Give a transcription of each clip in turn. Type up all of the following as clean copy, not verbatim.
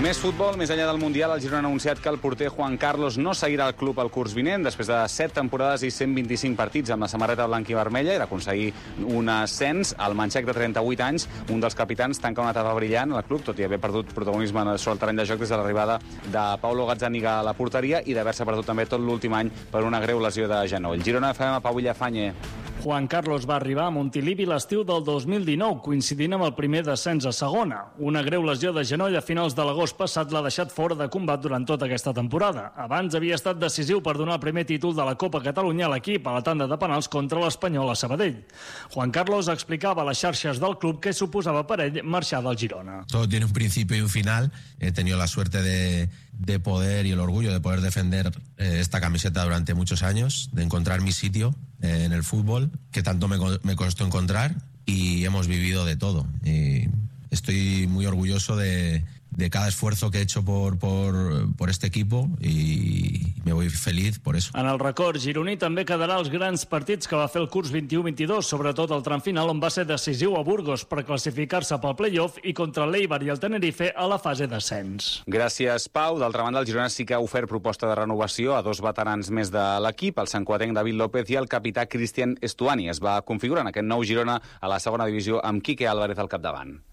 Més futbol, més enllà del Mundial, el Girona ha anunciat que el porter Juan Carlos no seguirà al club el curs vinent, després de 7 temporades i 125 partits amb la samarreta blanca i vermella i d'aconseguir un ascens. El manxec de 38 anys, un dels capitans, tanca una etapa brillant al club, tot i haver perdut protagonisme sobre el terreny de joc des de l'arribada de Paulo Gazzaniga a la porteria i d'haver-se perdut també tot l'últim any per una greu lesió de genoll. Girona FM, Pau Villafañe. Juan Carlos va arribar a Montilivi l'estiu del 2019, coincidint amb el primer descens a segona. Una greu lesió de genoll a finals de l'agost passat l'ha deixat fora de combat durant tota aquesta temporada. Abans havia estat decisiu per donar el primer títol de la Copa Catalunya a l'equip a la tanda de penals contra l'Espanyol a Sabadell. Juan Carlos explicava a les xarxes del club què suposava per ell marxar del Girona. Todo tiene un principio y un final. He tenido la suerte de poder y el orgullo de poder defender esta camiseta durante muchos años, de encontrar mi sitio en el fútbol, que tanto me costó encontrar, y hemos vivido de todo. Y estoy muy orgulloso de cada esfuerzo que he hecho por este equipo y me voy feliz por eso. En el record gironí també quedarà els grans partits que va fer el curs 21-22, sobretot el tram final on va ser decisiu a Burgos per classificar-se pel play-off i contra l'Eibar i el Tenerife a la fase d'ascens. Gràcies, Pau. D'altra banda, el Girona sí que ha ofert proposta de renovació a 2 veterans més de l'equip, el santcuatenc David López i el capità Cristian Estuani. Es va configurar en aquest nou Girona a la segona divisió amb Quique Álvarez al capdavant.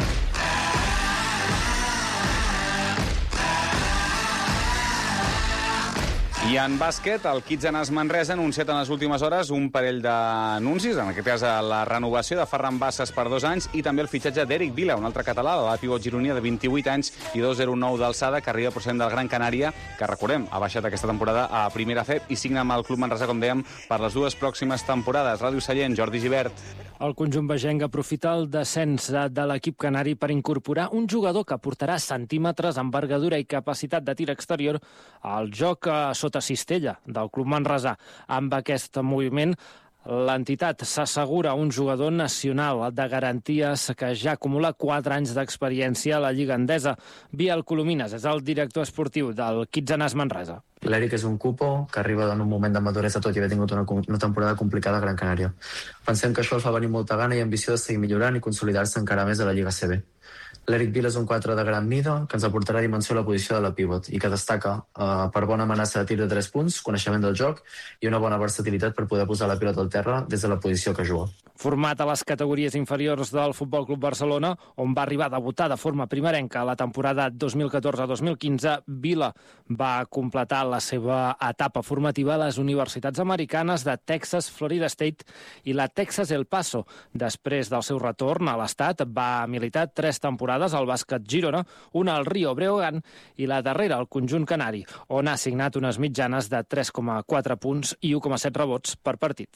I en bàsquet, el Kitsanas Manresa ha anunciat en les últimes hores un parell d'anuncis, en aquest cas la renovació de Ferran Bassas per 2 anys i també el fitxatge d'Eric Vila, un altre català, de la pivot gironia de 28 anys i 2,09 d'alçada, que arriba procedent del Gran Canària, que recordem, ha baixat aquesta temporada a primera FEP i signa amb el club Manresa, com dèiem, per les 2 pròximes temporades. Ràdio Sallent, Jordi Gibert. El conjunt vegenc aprofita el descens de l'equip canari per incorporar un jugador que portarà centímetres, envergadura i capacitat de tir exterior al joc sota cistella del club manresà. Amb aquest moviment, l'entitat s'assegura un jugador nacional de garanties que ja acumula 4 anys d'experiència a la Lliga Endesa. Biel Colomines és el director esportiu del Kitsanas Manresa. L'Eric és un cupo que arriba en un moment de maduresa, tot i haver tingut una temporada complicada a Gran Canària. Pensem que això el fa venir molta gana i ambició de seguir millorant i consolidar-se encara més a la Lliga CB. L'Eric Vila és un 4 de gran mida que ens aportarà dimensió a la posició de la pivot i que destaca per bona amenaça de tir de 3 punts, coneixement del joc i una bona versatilitat per poder posar la pilota al terra des de la posició que juga. Format a les categories inferiors del Futbol Club Barcelona, on va arribar a debutar de forma primerenca a la temporada 2014-2015, Vila va completar la seva etapa formativa a les universitats americanes de Texas, Florida State i la Texas El Paso. Després del seu retorn a l'estat, va militar 3 temporades al bàsquet Girona, una al Rio Breogán i la darrera al conjunt canari, on ha signat unes mitjanes de 3,4 punts i 1,7 rebots per partit.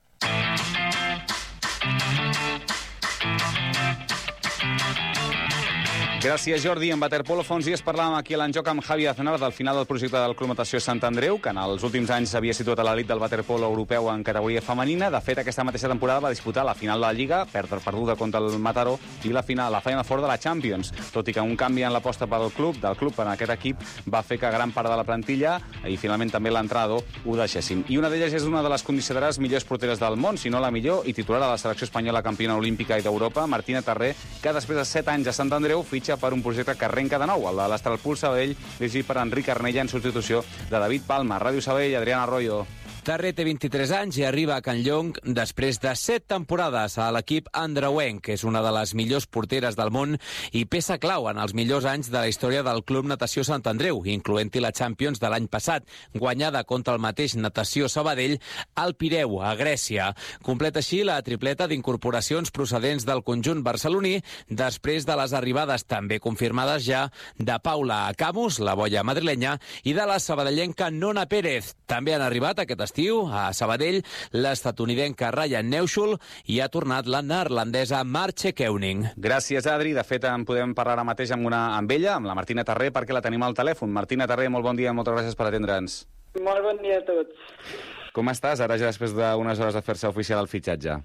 Gràcies, Jordi. En waterpolo fa uns dies parlàvem aquí a l'Enjoc amb Javi Aznar del final del projecte del Club Natació Sant Andreu, que en els últims anys s'havia situat a l'elit del waterpolo europeu en categoria femenina. De fet, aquesta mateixa temporada va disputar la final de la Lliga, perduda contra el Mataró, i la Final Four de la Champions, tot i que un canvi en l'aposta del club en aquest equip va fer que gran part de la plantilla i finalment també l'entrenador ho deixessin. I una d'elles és una de les considerades millors porteres del món, si no la millor, i titular de la selecció espanyola campiona olímpica i d'Europa, Martina Tarré, que després de 7 anys a Sant Andreu fitxa per un projecte que arrenca de nou, el de l'Astralpool Sabadell, dirigit per Enric Arnella en substitució de David Palma. Ràdio Sabadell, Adriana Arroyo. Tarré té 23 anys i arriba a Can Llong després de 7 temporades a l'equip andreuenc, que és una de les millors porteres del món i peça clau en els millors anys de la història del Club Natació Sant Andreu, incloent-hi la Champions de l'any passat, guanyada contra el mateix Natació Sabadell al Pireu, a Grècia. Completa així la tripleta d'incorporacions procedents del conjunt barceloní després de les arribades també confirmades ja de Paula Camus, la boia madrilenya, i de la sabadellenca Nona Pérez. També han arribat aquest estiu a Sabadell l'estatunidenca Ryan Neuschul i ha tornat la neerlandesa Marche Keuning. Gràcies, Adri. De fet, en podem parlar ara mateix amb ella, amb la Martina Tarré, perquè la tenim al telèfon. Martina Tarré, molt bon dia, moltes gràcies per atendre'ns. Molt bon dia a tots. Com estàs ara ja després d'unes hores de fer-se oficial el fitxatge?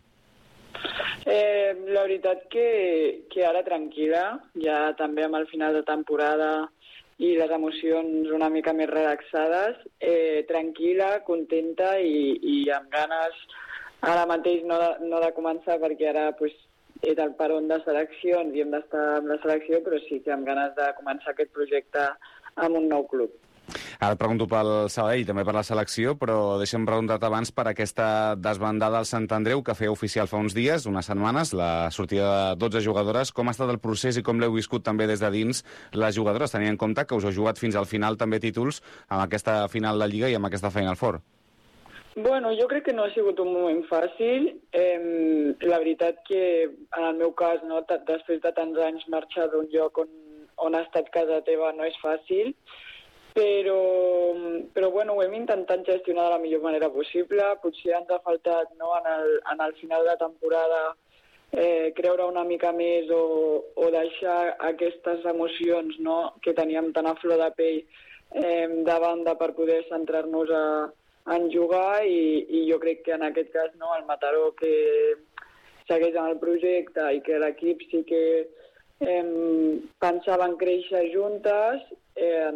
La veritat que ara tranquil·la, ja també amb el final de temporada i les emocions una mica més relaxades, tranquil·la, contenta i amb ganes ara mateix no de començar, perquè ara pues, és el peron de seleccions i hem d'estar amb la selecció, però sí que amb ganes de començar aquest projecte amb un nou club. Ara et pregunto pel Sabadell, també per la selecció, però deixa'm preguntar-te abans per aquesta desbandada al Sant Andreu que feia oficial fa uns dies, unes setmanes, la sortida de 12 jugadores. Com ha estat el procés i com l'heu viscut també des de dins les jugadores, tenint en compte que us heu jugat fins al final també títols amb aquesta final de Lliga i amb aquesta Final Four? Bueno, jo crec que no ha sigut un moment fàcil. La veritat que en el meu cas, no, després de tants anys marxar d'un lloc on ha estat casa teva no és fàcil, però bueno, ho hem intentat gestionar de la millor manera possible. Potser ens ha faltat, no, en el final de temporada creure una mica més o deixar aquestes emocions, no, que teníem tan a flor de pell de banda per poder centrar-nos en jugar i jo crec que en aquest cas, no, el Mataró, que segueix amb el projecte i que l'equip sí que pensaven créixer juntes, ens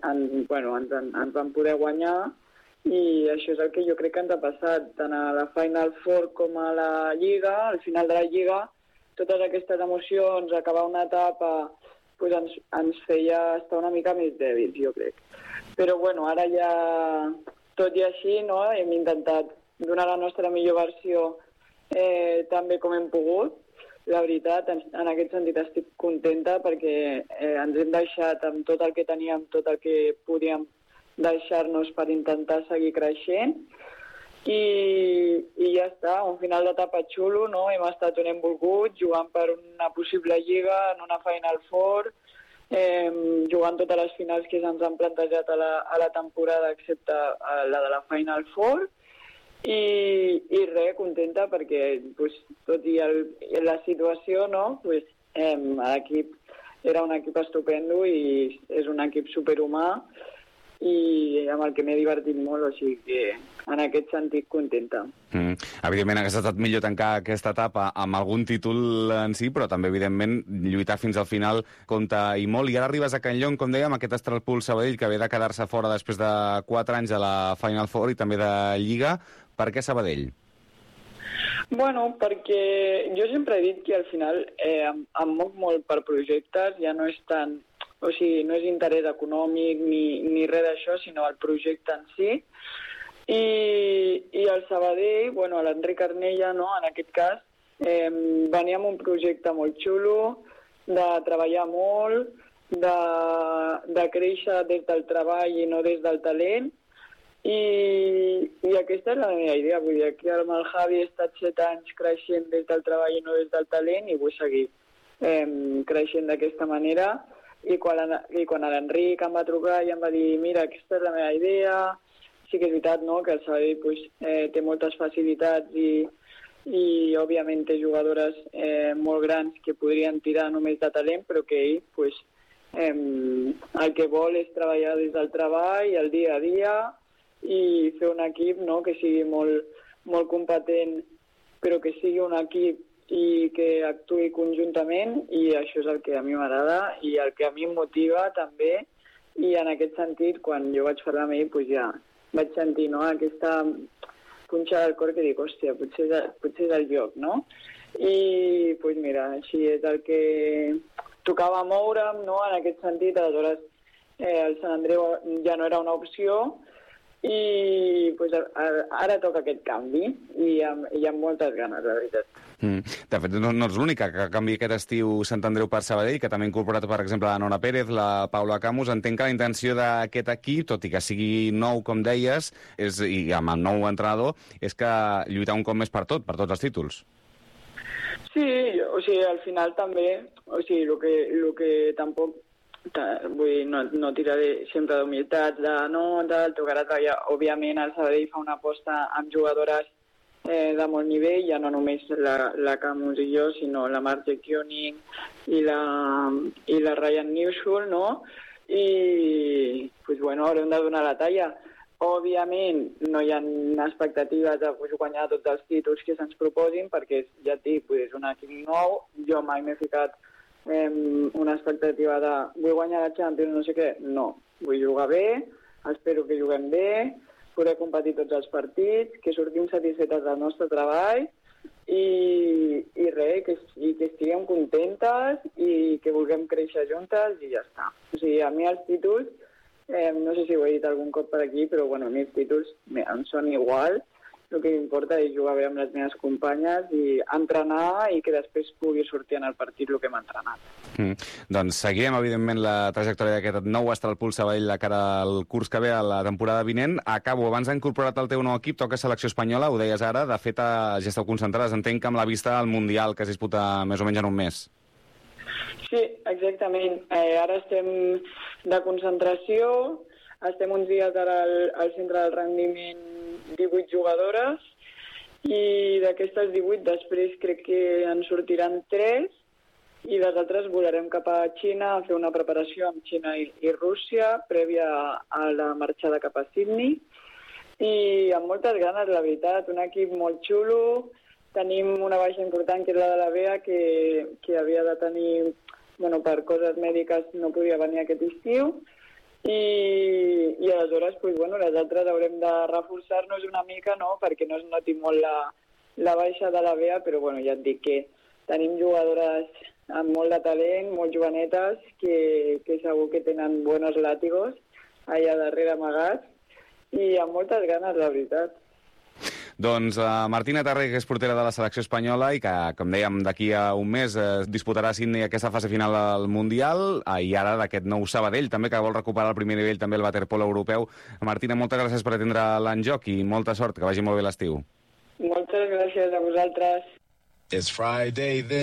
van poder guanyar i això és el que jo crec que ens ha passat tant a la Final Four com a la Lliga. Al final de la Lliga, totes aquestes emocions, acabar una etapa, pues ens feia estar una mica més dèbils, jo crec. Però bueno, ara ja, tot i així, no, hem intentat donar la nostra millor versió també com hem pogut. La veritat, en aquest sentit estic contenta perquè ens hem deixat amb tot el que teníem, tot el que podíem deixar-nos per intentar seguir creixent i ja està, un final d'etapa xulo, no? Hem estat on hem volgut, jugant per una possible lliga, en una Final Four, jugant totes les finals que se'ns han plantejat a la temporada excepte la de la Final Four. I res, contenta perquè pues, tot i la situació, no, pues, l'equip era un equip estupendo i és un equip superhumà i amb el que m'he divertit molt, o sigui que en aquest sentit contenta. Evidentment hagués estat millor tancar aquesta etapa amb algun títol en si, però també evidentment lluitar fins al final compta i molt. I ara arribes a Campllong, com dèiem, aquest Estralpul Sabadell que ve de quedar-se fora després de 4 anys a la Final Four i també de Lliga. Per què Sabadell? Bueno, perquè jo sempre he dit que al final em moc molt per projectes, ja no és tant, o sigui, no és interès econòmic ni res d'això, sinó el projecte en si. I el Sabadell, bueno, l'Enric Arnella, no, en aquest cas, venia amb un projecte molt xulo, de treballar molt, de créixer des del treball i no des del talent, i aquesta és la meva idea, vull dir, que amb el Javi he estat 7 anys creixent des del treball i no des del talent i vull seguir creixent d'aquesta manera i quan l'Enric em va trucar i em va dir mira, aquesta és la meva idea, sí que és veritat, no?, que el Sabadell pues, té moltes facilitats i òbviament té jugadores molt grans que podrien tirar només de talent, però que ell pues, el que vol és treballar des del treball, el dia a dia, i fer un equip, no?, que sigui molt, molt competent, però que sigui un equip i que actuï conjuntament, i això és el que a mi m'agrada i el que a mi em motiva també, i en aquest sentit, quan jo vaig parlar amb ell, pues ja vaig sentir, no?, aquesta punxada al cor que dic, hòstia, potser és el lloc, no? I pues mira, així és el que tocava moure'm, no?, en aquest sentit. Aleshores el Sant Andreu ja no era una opció i pues, ara toca aquest canvi i amb moltes ganes, la veritat. De fet, no és l'única que canvia aquest estiu Sant Andreu per Sabadell, que també ha incorporat, per exemple, la Nora Pérez, la Paula Camus. Entenc que la intenció d'aquest equip, tot i que sigui nou, com deies, i amb el nou entrenador, és que lluitar un cop més per tots els títols. Sí, o sigui, al final també, o sigui, el que tampoc vull dir, no tiraré sempre d'humilitat, tocarà treballar. Òbviament el Sabadell fa una aposta amb jugadores de molt nivell, ja no només la Camus i jo, sinó la Marge Koenig i la Ryan Newshul, no? I pues, bueno, haurem de donar la talla. Òbviament no hi ha expectatives de guanyar tots els títols que se'ns proposin, perquè ja et dic, és un equip nou, jo mai m'he ficat una expectativa de vull guanyar la Champions, no sé què, no, vull jugar bé, espero que juguem bé, poder competir tots els partits, que sortim satisfetes del nostre treball i res, que estiguem contentes i que vulguem créixer juntes i ja està. O sigui, a mi els títols, no sé si ho he dit algun cop per aquí, però bueno, a mi els títols em són igual. El que m'importa és jugar bé amb les meves companyes i entrenar i que després pugui sortir en el partit el que hem entrenat. Doncs seguirem, evidentment, la trajectòria d'aquest nou Astralpool Sabadell de cara al curs que ve, a la temporada vinent. Acabo, abans d'ha incorporat el teu nou equip, toca selecció espanyola, ho deies ara, de fet ja esteu concentrades, entenc, amb la vista al Mundial, que es disputa més o menys en un mes. Sí, exactament. Ara estem de concentració, estem uns dies ara al centre del rendiment 18 jugadores i d'aquestes 18 després crec que en sortiran 3 i les altres volarem cap a Xina a fer una preparació amb Xina i Rússia prèvia a la marxada cap a Sydney i amb moltes ganes, la veritat, un equip molt xulo. Tenim una baixa important que és la de la Bea que havia de tenir, per coses mèdiques no podia venir aquest estiu. I aleshores, les altres haurem de reforçar-nos una mica, no?, perquè no es noti molt la baixa de la Bea, però ja et dic que tenim jugadores amb molt de talent, molt jovenetes, que segur que tenen buenos látigos allà darrere amagats i amb moltes ganes, la veritat. Doncs Martina Tarré, que és portera de la selecció espanyola i que, com dèiem, d'aquí a un mes disputarà a Sydney aquesta fase final del Mundial i ara d'aquest nou Sabadell, també, que vol recuperar el primer nivell també el waterpolo europeu. Martina, moltes gràcies per atendre l'enjoc i molta sort, que vagi molt bé l'estiu. Moltes gràcies a vosaltres. It's Friday then.